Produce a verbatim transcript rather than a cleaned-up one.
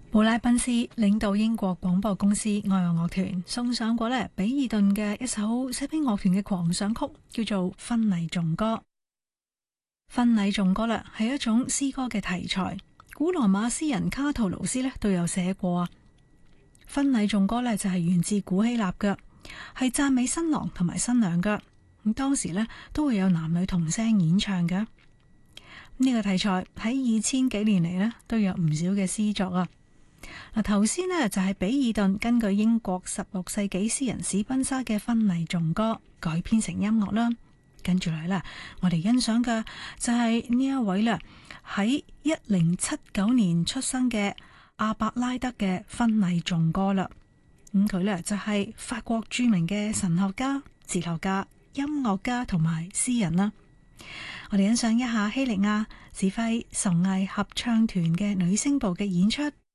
布拉賓斯領導英國廣播公司愛樂樂團送上過呢比爾頓嘅一首寫俾樂團嘅狂想曲，叫做《婚禮頌歌》。婚禮頌歌呢係一種詩歌嘅題材，古羅馬詩人卡圖盧斯呢都有寫過啊。婚禮頌歌呢就係源自古希臘嘅，係讚美新郎同埋新娘嘅。咁當時呢都會有男女同聲演唱嘅。呢個題材喺二千幾年嚟呢都有唔少嘅詩作啊。嗱，頭先呢就係比爾頓根據英國十六世紀詩人史賓莎嘅婚禮頌歌改編成音樂啦。跟住嚟啦，我哋欣賞嘅就係呢一位啦，喺一零七九年出生嘅阿伯拉德嘅婚禮頌歌啦。咁佢呢就係法國著名嘅神學家、哲學家、音樂家同埋詩人啦。我哋欣賞一下希利亞指揮崇藝合唱團嘅女聲部嘅演出。